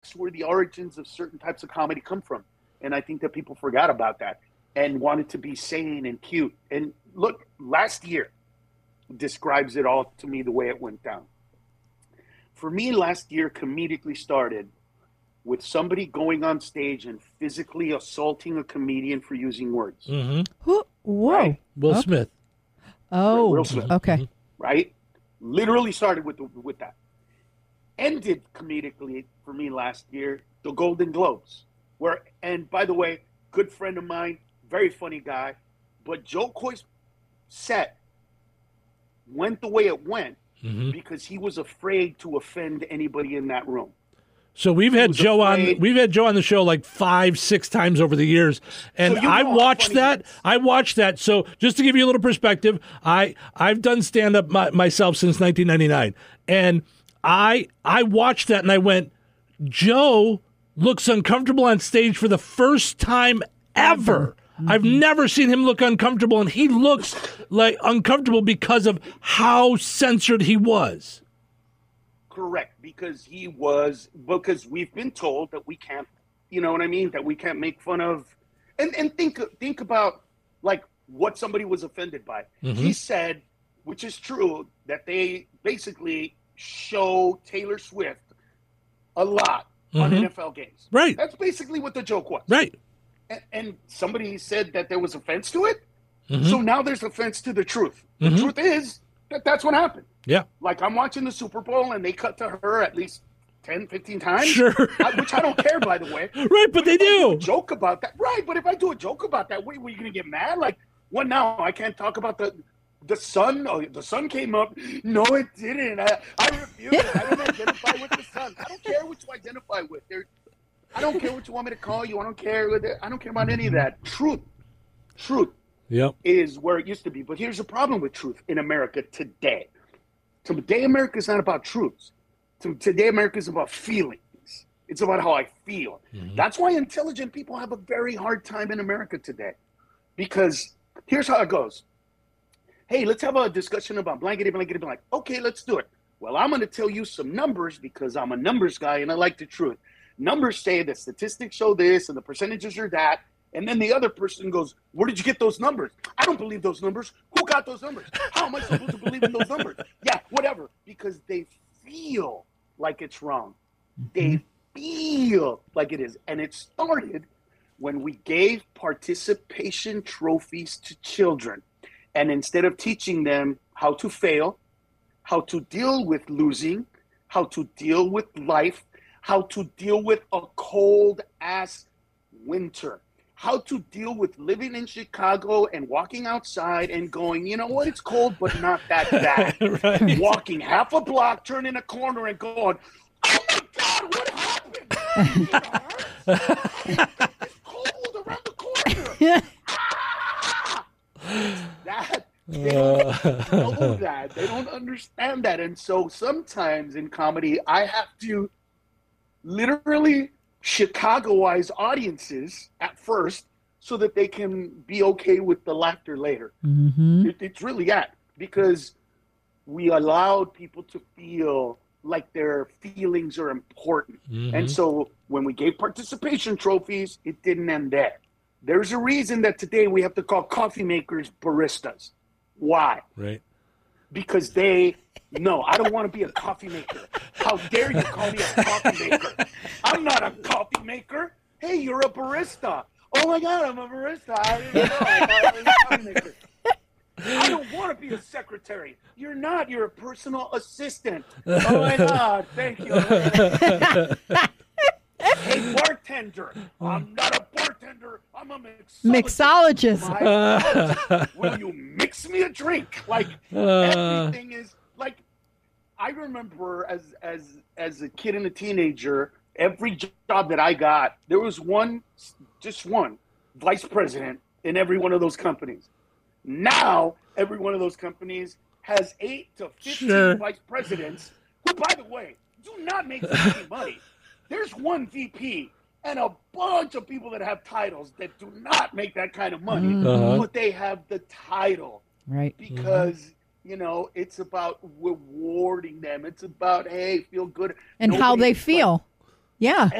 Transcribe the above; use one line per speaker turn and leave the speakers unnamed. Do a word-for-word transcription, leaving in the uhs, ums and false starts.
that's where the origins of certain types of comedy come from. And I think that people forgot about that and wanted to be sane and cute. And look, last year describes it all to me the way it went down. For me, last year comedically started with somebody going on stage and physically assaulting a comedian for using words.
Mm-hmm.
Who? Whoa.
Right?
Will
Okay.
Smith.
Oh,
Will Smith.
okay.
Right? Literally started with the, with that. Ended comedically for me last year, the Golden Globes. Where, and by the way, good friend of mine, very funny guy, but Joe Coy's set went the way it went
Mm-hmm.
because he was afraid to offend anybody in that room.
So we've had
was
Joe
afraid-
on. We've had Joe on the show like five, six times over the years, and
So you
I
know how
watched
funny
that.
he is.
I watched that. So just to give you a little perspective, I I've done stand up my, myself since nineteen ninety-nine, and I I watched that and I went, Joe looks uncomfortable on stage for the first time ever.
Mm-hmm.
I've never seen him look uncomfortable, and he looks like uncomfortable because of how censored he was.
Correct, because he was, because we've been told that we can't, you know what I mean, that we can't make fun of, and, and think think about, like, what somebody was offended by.
Mhm.
He said, which is true, that they basically show Taylor Swift a lot on
Mhm.
N F L games.
Right.
That's basically what the joke was.
Right.
And, and somebody said that there was offense to it,
Mhm.
so now there's offense to the truth. The
Mhm.
truth is that that's what happened.
Yeah.
Like, I'm watching the Super Bowl and they cut to her at least ten, fifteen times.
Sure.
I- which I don't care, by the way.
Right, but they
If I do a
do.
joke about that. Right, but if I do a joke about that, wait, were you going to get mad? Like, what now? I can't talk about the the sun? Oh, the sun came up. No, it didn't. I, I refuse it. I don't identify with the sun. I don't care what you identify with. There, I don't care what you want me to call you. I don't care. What I don't care about any of that. Truth. Truth
Yep.
is where it used to be. But here's the problem with truth in America today. Today, America is not about truths. To- Today, America is about feelings. It's about how I feel.
Mhm.
That's why intelligent people have a very hard time in America today. Because here's how it goes. Hey, let's have a discussion about blankety, blankety, blank. Okay, let's do it. Well, I'm going to tell you some numbers because I'm a numbers guy and I like the truth. Numbers say that statistics show this and the percentages are that. And then the other person goes, where did you get those numbers? I don't believe those numbers. Who got those numbers? How am I supposed to believe in those numbers? Yeah, whatever. Because they feel like it's wrong. They feel like it is. And it started when we gave participation trophies to children. And instead of teaching them how to fail, how to deal with losing, how to deal with life, how to deal with a cold ass winter, how to deal with living in Chicago and walking outside and going, you know what, it's cold, but not that bad.
Right.
Walking half a block, turning a corner and going, oh my God, what happened? It's cold around the corner. Ah! That, they don't know that. They don't understand that. And so sometimes in comedy, I have to literally Chicagoize audiences at first so that they can be okay with the laughter later.
Mm-hmm.
It, it's really that, because we allowed people to feel like their feelings are important.
Mhm.
And so when we gave participation trophies, it didn't end there. There's a reason that today we have to call coffee makers baristas. Why?
Right.
Because they, no, I don't want to be a coffee maker. How dare you call me a coffee maker? I'm not a coffee maker. Hey, you're a barista. Oh my God, I'm a barista. I didn't know. I thought I was a coffee maker. I don't want to be a secretary. You're not. You're a personal assistant. Oh my God, thank you. Hey, bartender. I'm not a bartender. I'm a mixologist.
Mixologist.
My God, will you mix me a drink? Like,
Uh.
everything is like, I remember as as as a kid and a teenager, every job that I got, there was one, just one vice president in every one of those companies. Now, every one of those companies has eight to fifteen
Sure.
vice presidents, who, by the way, do not make any money. There's one V P and a bunch of people that have titles that do not make that kind of money,
Uh-huh.
but they have the title
Right.
because, you know, it's about rewarding them. It's about, hey, feel good.
And how
Nobody-
they feel. Yeah.